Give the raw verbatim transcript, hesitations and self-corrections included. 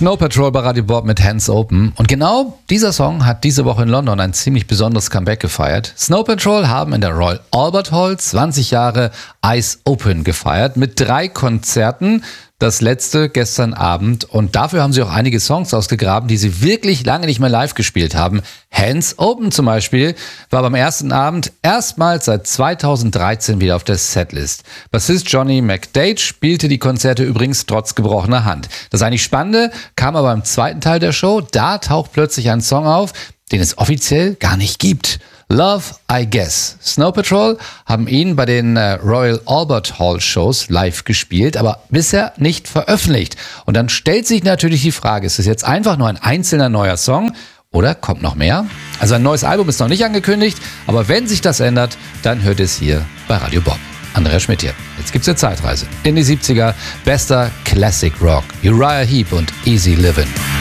Snow Patrol bei Radio Bob mit Hands Open. Und genau dieser Song hat diese Woche in London ein ziemlich besonderes Comeback gefeiert. Snow Patrol haben in der Royal Albert Hall zwanzig Jahre Eyes Open gefeiert mit drei Konzerten. Das letzte gestern Abend. Und dafür haben sie auch einige Songs ausgegraben, die sie wirklich lange nicht mehr live gespielt haben. Hands Open zum Beispiel war beim ersten Abend erstmals seit zweitausenddreizehn wieder auf der Setlist. Bassist Johnny McDade spielte die Konzerte übrigens trotz gebrochener Hand. Das eigentlich Spannende kam aber im zweiten Teil der Show. Da taucht plötzlich ein Song auf, den es offiziell gar nicht gibt. Love, I Guess. Snow Patrol haben ihn bei den äh, Royal Albert Hall Shows live gespielt, aber bisher nicht veröffentlicht. Und dann stellt sich natürlich die Frage, ist es jetzt einfach nur ein einzelner neuer Song oder kommt noch mehr? Also ein neues Album ist noch nicht angekündigt, aber wenn sich das ändert, dann hört es hier bei Radio Bob. Andrea Schmidt hier. Jetzt gibt's eine Zeitreise in die siebziger. Bester Classic Rock. Uriah Heep und Easy Livin'.